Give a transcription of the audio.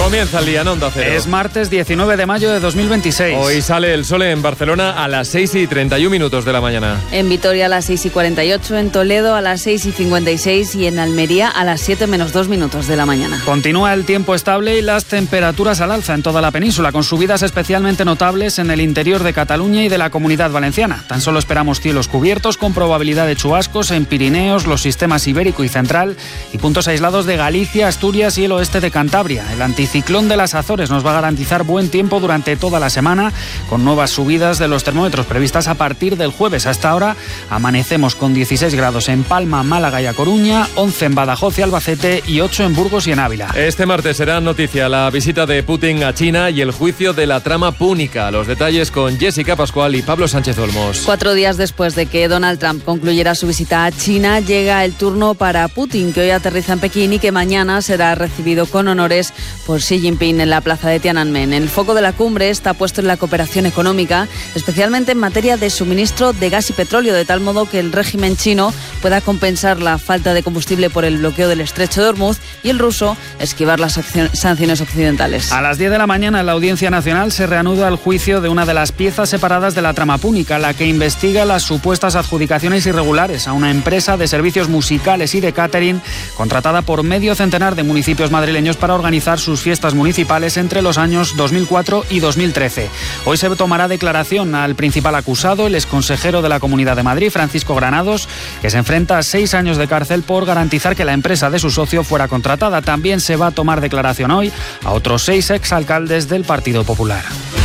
Comienza el día en Onda Cero. Es martes 19 de mayo de 2026. Hoy sale el sol en Barcelona a las 6:31 de la mañana. En Vitoria a las 6:48, en Toledo a las 6:56 y en Almería a las 7:02 de la mañana. Continúa el tiempo estable y las temperaturas al alza en toda la península, con subidas especialmente notables en el interior de Cataluña y de la Comunidad Valenciana. Tan solo esperamos cielos cubiertos con probabilidad de chubascos en Pirineos, los sistemas ibérico y central y puntos aislados de Galicia, Asturias y el oeste de Cantabria. El anticiclón de las Azores nos va a garantizar buen tiempo durante toda la semana, con nuevas subidas de los termómetros previstas a partir del jueves. Hasta ahora amanecemos con 16 grados en Palma, Málaga y A Coruña, 11 en Badajoz y Albacete y 8 en Burgos y en Ávila. Este martes será noticia la visita de Putin a China y el juicio de la trama púnica. Los detalles con Jessica Pascual y Pablo Sánchez Olmos. 4 días después de que Donald Trump concluyera su visita a China, llega el turno para Putin, que hoy aterriza en Pekín y que mañana será recibido con honores por Xi Jinping en la plaza de Tiananmen. El foco de la cumbre está puesto en la cooperación económica, especialmente en materia de suministro de gas y petróleo, de tal modo que el régimen chino pueda compensar la falta de combustible por el bloqueo del estrecho de Hormuz y el ruso esquivar las sanciones occidentales. A las 10 de la mañana en la Audiencia Nacional se reanuda el juicio de una de las piezas separadas de la trama púnica, la que investiga las supuestas adjudicaciones irregulares a una empresa de servicios musicales y de catering contratada por medio centenar de municipios madrileños para organizar sus fiestas municipales entre los años 2004 y 2013. Hoy se tomará declaración al principal acusado, el exconsejero de la Comunidad de Madrid, Francisco Granados, que se enfrenta a 6 años de cárcel por garantizar que la empresa de su socio fuera contratada. También se va a tomar declaración hoy a otros 6 exalcaldes del Partido Popular.